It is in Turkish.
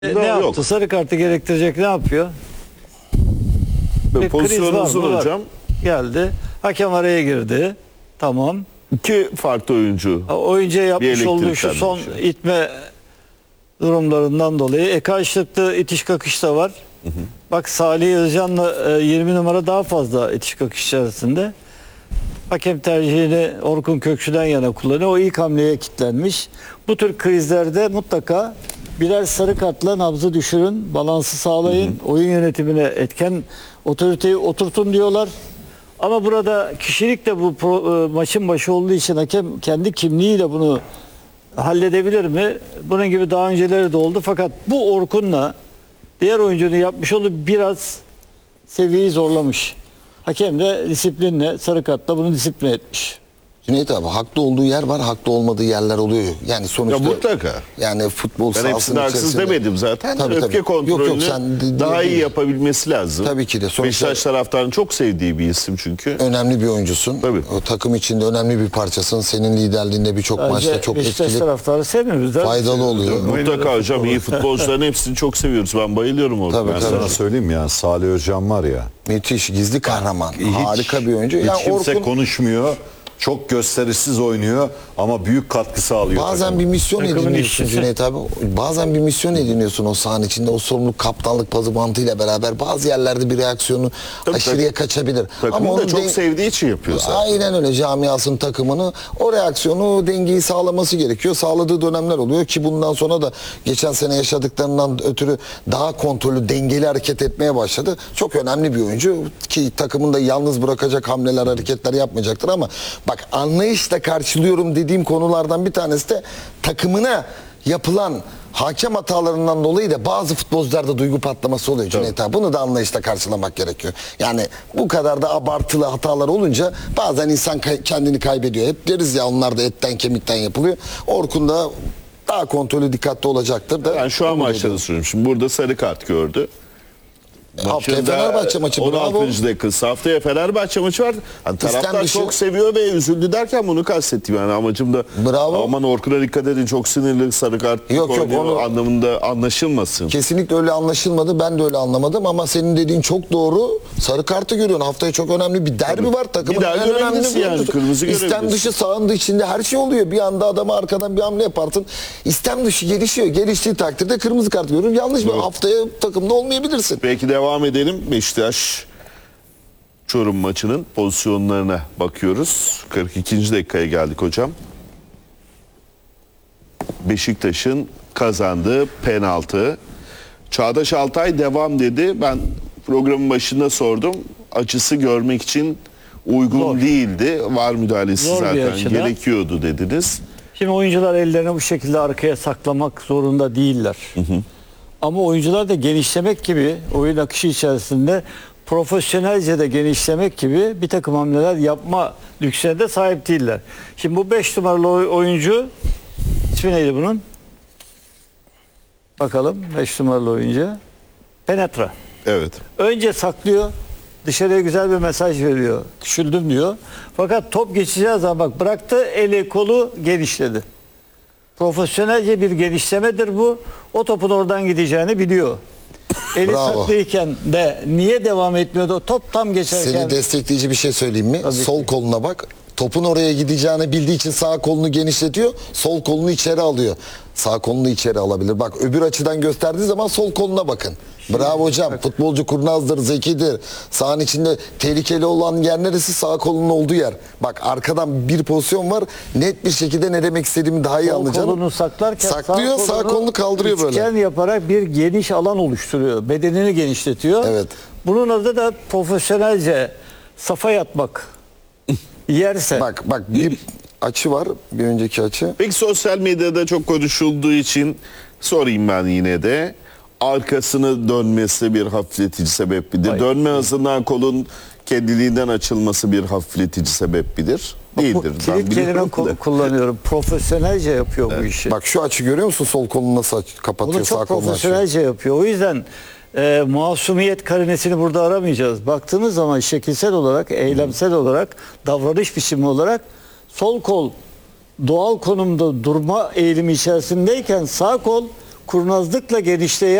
Ne yaptı? Sarı kartı gerektirecek ne yapıyor? Bir Pozisyonunuz kriz var mı? hocam. Geldi. Hakem araya girdi. Tamam. İki farklı oyuncu. Oyuncuya yapmış olduğu şu son itme durumlarından dolayı. Karşılıklı itiş kakış da var. Bak Salih Özcan'la 20 numara daha fazla itiş kakış içerisinde. Hakem tercihini Orkun Kökçü'den yana kullanıyor. O ilk hamleye kilitlenmiş. Bu tür krizlerde mutlaka birer sarı kartla nabzı düşürün, balansı sağlayın, oyun yönetimine etken otoriteyi oturtun diyorlar. Ama burada kişilik de bu maçın başı olduğu için hakem kendi kimliğiyle bunu halledebilir mi? Bunun gibi daha önceleri de oldu. Fakat bu Orkun'la diğer oyuncunun yapmış olduğu biraz seviyeyi zorlamış. Hakem de disiplinle, sarı kartla bunu disipline etmiş. Cüneyt abi haklı olduğu yer var, haklı olmadığı yerler oluyor. Yani sonuçta Ya mutlaka. yani futbol Ben sahasının hepsini haksız demedim zaten. Tabii, Öfke tabii. kontrolünü sen daha iyi yapabilmesi lazım. Tabii ki de. Sonuçta Beşiktaş taraftarının çok sevdiği bir isim çünkü. önemli bir oyuncusun. Tabii. O takım içinde önemli bir parçasın. Senin liderliğinde birçok maçta çok Beşiktaş etkili, taraftarı sevmiyoruz. faydalı oluyor. Mutlaka hocam, iyi futbolcuların hepsini çok seviyoruz. Ben bayılıyorum orada. Tabii, Ben tabii. Sana söyleyeyim ya, Salih Özcan var ya. Müthiş, gizli kahraman. Harika bir oyuncu. Hiç Yani kimse Orkun konuşmuyor. Çok gösterişsiz oynuyor ama büyük katkı sağlıyor. bazen takıma. bir misyon Takımın ediniyorsun işçisi. Cüneyt abi. Bazen bir misyon ediniyorsun o sahanın içinde. O sorumluluk kaptanlık pazı mantığıyla beraber bazı yerlerde bir reaksiyonu aşırıya kaçabilir. Takımı da onun çok sevdiği için yapıyor zaten. Aynen öyle, camiasının takımını o reaksiyonu, dengeyi sağlaması gerekiyor. Sağladığı dönemler oluyor ki bundan sonra da geçen sene yaşadıklarından ötürü daha kontrollü, dengeli hareket etmeye başladı. Çok önemli bir oyuncu ki takımında yalnız bırakacak hamleler, hareketler yapmayacaktır ama bak, anlayışla karşılıyorum dediğim konulardan bir tanesi de takımına yapılan hakem hatalarından dolayı da bazı futbolcularda duygu patlaması oluyor Cüneyt abi. Bunu da anlayışla karşılamak gerekiyor. Yani bu kadar da abartılı hatalar olunca bazen insan kendini kaybediyor. Hep deriz ya, onlar da etten kemikten yapılıyor. Orkun da daha kontrollü, dikkatli olacaktır da. Ben şu an maçta da söylüyorum. Şimdi burada sarı kart gördü. Haftaya Fenerbahçe maçı, bravo. 16. dakikası. Haftaya Fenerbahçe maçı var. Hani taraftar dışı. çok seviyor ve üzüldü derken bunu kastettim. Yani amacım da Bravo. aman Orkun'a dikkat edin, çok sinirli, sarı kart Yok, oynuyor onu anlamında anlaşılmasın. Kesinlikle öyle anlaşılmadı. Ben de öyle anlamadım ama senin dediğin çok doğru. Sarı kartı görüyorsun. Haftaya çok önemli bir derbi var. Takımın Bir daha en önemli görebilirsin yani, oyuncusu. kırmızı İstem görebilirsin. dışı, sağın içinde her şey oluyor. Bir anda adama arkadan bir hamle yaparsın. İstem dışı gelişiyor. Geliştiği takdirde kırmızı kart görüyorsun. Yanlış mı? Haftaya takımda olmayabilirsin. Peki devam edelim. Beşiktaş Çorum maçının pozisyonlarına bakıyoruz. 42. dakikaya geldik hocam. Beşiktaş'ın kazandığı penaltı. Çağdaş Altay devam dedi. Ben programın başında sordum. Açısı görmek için uygun Zor. değildi. VAR müdahalesi Zor bir zaten açıdan. gerekiyordu dediniz. Şimdi oyuncular ellerini bu şekilde arkaya saklamak zorunda değiller. Ama oyuncular da genişlemek gibi, oyun akışı içerisinde profesyonelce de genişlemek gibi bir takım hamleler yapma lüksüne de sahip değiller. Şimdi bu 5 numaralı oyuncu, ismi neydi bunun? Bakalım 5 numaralı oyuncu. Penetra. Evet. Önce saklıyor. Dışarıya güzel bir mesaj veriyor. Küçüldüm diyor. Fakat top geçeceği zaman bak, bıraktı, eli kolu genişledi. Profesyonelce bir genişlemedir bu. O topun oradan gideceğini biliyor. Eli Bravo. saklıyken de niye devam etmiyordu? O top tam geçerken. Seni destekleyici bir şey söyleyeyim mi? Tabii Sol ki. koluna bak. Topun oraya gideceğini bildiği için sağ kolunu genişletiyor. Sol kolunu içeri alıyor. Sağ kolunu içeri alabilir. Bak, öbür açıdan gösterdiği zaman sol koluna bakın. Bravo hocam. Futbolcu kurnazdır, zekidir. Sahanın içinde tehlikeli olan yer neresi? Sağ kolunun olduğu yer. Bak, arkadan bir pozisyon var. Net bir şekilde ne demek istediğimi daha iyi Sol anlayacaksın. kolunu saklarken saklıyor, sağ kolunu kaldırıyor böyle. üçgen yaparak bir geniş alan oluşturuyor. Bedenini genişletiyor. Evet. Bunun adı da profesyonelce safa yatmak. Yerse. Bak bir açı var. Bir önceki açı. Peki sosyal medyada çok konuşulduğu için sorayım ben yine de. Arkasını dönmesi bir hafifletici sebep midir? Hayır. Dönme hızından kolun kendiliğinden açılması bir hafifletici sebep midir? Değildir. Bu Ben kilit kelime biliyorum da. kullanıyorum. Profesyonelce yapıyor bu işi. Bak şu açı görüyor musun? Sol kolunu nasıl kapatıyor, Bunu sağ çok kolunu açıyor. profesyonelce yapıyor. O yüzden masumiyet karinesini burada aramayacağız. Baktığımız zaman şekilsel olarak, eylemsel olarak, davranış biçimi olarak sol kol doğal konumda durma eğilimi içerisindeyken sağ kol kurnazlıkla genişleyen